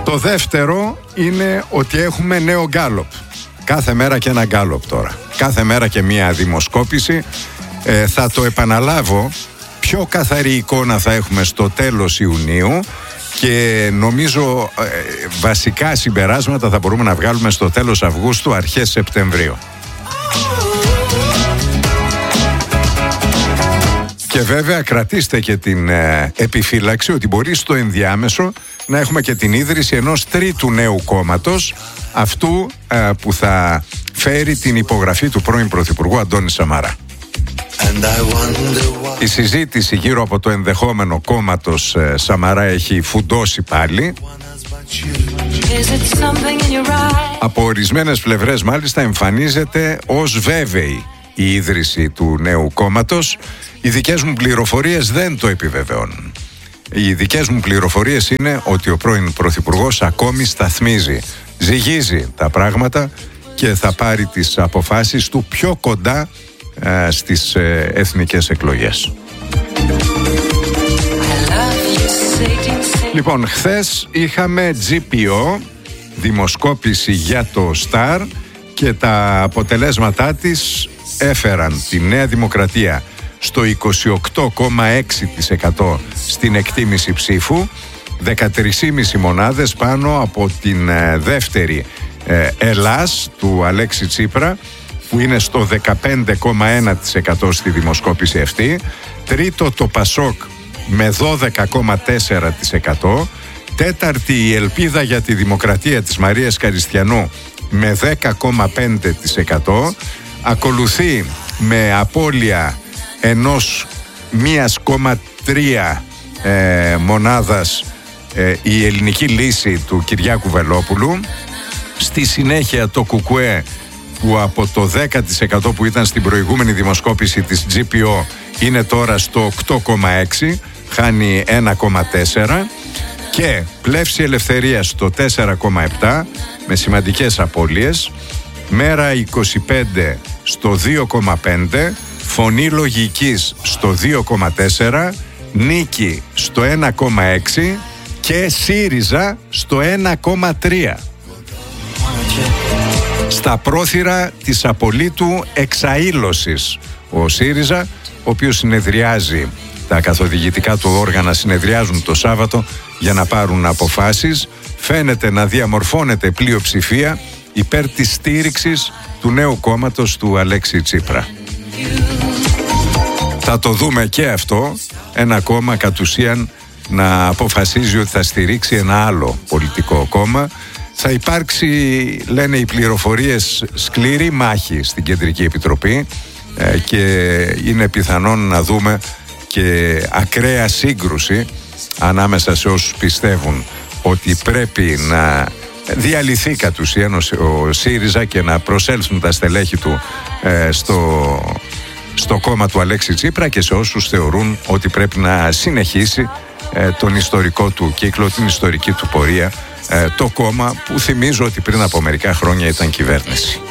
Το δεύτερο είναι ότι έχουμε νέο γκάλοπ. Κάθε μέρα και ένα γκάλοπ τώρα. Κάθε μέρα και μία δημοσκόπηση. Θα το επαναλάβω. Πιο καθαρή εικόνα θα έχουμε στο τέλος Ιουνίου και νομίζω βασικά συμπεράσματα θα μπορούμε να βγάλουμε στο τέλος Αυγούστου, αρχές Σεπτεμβρίου. Και βέβαια κρατήστε και την επιφύλαξη ότι μπορεί στο ενδιάμεσο να έχουμε και την ίδρυση ενός τρίτου νέου κόμματος, αυτού που θα φέρει την υπογραφή του πρώην Πρωθυπουργού Αντώνη Σαμαρά. Η συζήτηση γύρω από το ενδεχόμενο κόμματος Σαμαρά έχει φουντώσει πάλι. Από ορισμένες πλευρές μάλιστα εμφανίζεται ως βέβαιη η ίδρυση του νέου κόμματος. Οι δικές μου πληροφορίες δεν το επιβεβαιώνουν. Οι δικές μου πληροφορίες είναι ότι ο πρώην Πρωθυπουργός ακόμη σταθμίζει, ζυγίζει τα πράγματα και θα πάρει τις αποφάσεις του πιο κοντά στις εθνικές εκλογές. Λοιπόν, χθες είχαμε GPO, δημοσκόπηση για το Star, και τα αποτελέσματά της έφεραν τη Νέα Δημοκρατία στο 28,6% στην εκτίμηση ψήφου, 13,5 μονάδες πάνω από την δεύτερη Ελλάς του Αλέξη Τσίπρα, που είναι στο 15,1% στη δημοσκόπηση αυτή. Τρίτο το Πασόκ με 12,4%. Τέταρτη η Ελπίδα για τη Δημοκρατία της Μαρίας Καριστιανού με 10,5%. Ακολουθεί με απώλεια 1,3 μονάδας η Ελληνική Λύση του Κυριάκου Βελόπουλου. Στη συνέχεια το Κουκουέ, που από το 10% που ήταν στην προηγούμενη δημοσκόπηση της GPO είναι τώρα στο 8,6, χάνει 1,4, και Πλεύση Ελευθερίας στο 4,7 με σημαντικές απώλειες, Μέρα 25 στο 2,5, Φωνή Λογικής στο 2,4, Νίκη στο 1,6 και ΣΥΡΙΖΑ στο 1,3. Στα πρόθυρα της απολύτου εξαήλωσης ο ΣΥΡΙΖΑ, ο οποίος συνεδριάζει, τα καθοδηγητικά του όργανα συνεδριάζουν το Σάββατο για να πάρουν αποφάσεις. Φαίνεται να διαμορφώνεται πλειοψηφία υπέρ της στήριξης του νέου κόμματος του Αλέξη Τσίπρα. Θα το δούμε και αυτό, ένα κόμμα κατ' ουσίαν να αποφασίζει ότι θα στηρίξει ένα άλλο πολιτικό κόμμα. Θα υπάρξει, λένε οι πληροφορίες, σκληρή μάχη στην Κεντρική Επιτροπή και είναι πιθανόν να δούμε και ακραία σύγκρουση ανάμεσα σε όσους πιστεύουν ότι πρέπει να διαλυθεί κατ' ουσίαν ο ΣΥΡΙΖΑ και να προσέλθουν τα στελέχη του στο κόμμα του Αλέξη Τσίπρα, και σε όσους θεωρούν ότι πρέπει να συνεχίσει τον ιστορικό του κύκλο, την ιστορική του πορεία, το κόμμα που θυμίζω ότι πριν από μερικά χρόνια ήταν κυβέρνηση.